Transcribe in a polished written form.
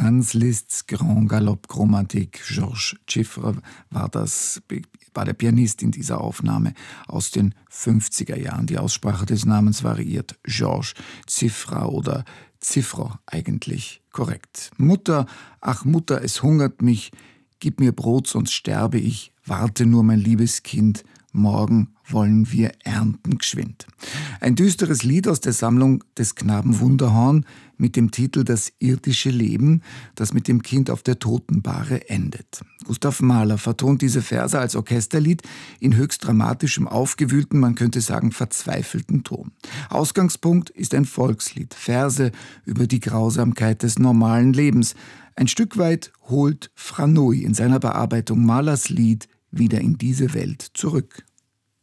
Franz Liszt's Grand Galop Chromatique. Georges Chiffre war der Pianist in dieser Aufnahme aus den 50er Jahren. Die Aussprache des Namens variiert. Georges Cifra oder Cifra eigentlich korrekt. Mutter, ach Mutter, es hungert mich, gib mir Brot, sonst sterbe ich. Warte nur, mein liebes Kind, morgen wollen wir ernten geschwind. Ein düsteres Lied aus der Sammlung des Knaben Wunderhorn mit dem Titel Das irdische Leben, das mit dem Kind auf der Totenbahre endet. Gustav Mahler vertont diese Verse als Orchesterlied in höchst dramatischem, aufgewühlten, man könnte sagen verzweifelten Ton. Ausgangspunkt ist ein Volkslied, Verse über die Grausamkeit des normalen Lebens. Ein Stück weit holt Franui in seiner Bearbeitung Mahlers Lied wieder in diese Welt zurück.